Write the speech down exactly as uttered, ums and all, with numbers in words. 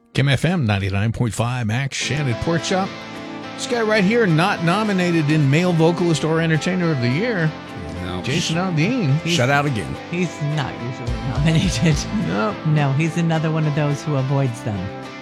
Kim F M ninety-nine point five, Max Shannon Pork Chop. This guy right here, not nominated in Male Vocalist or Entertainer of the Year. No. Jason Aldean. Shut out again. He's not usually nominated. No. No, he's another one of those who avoids them.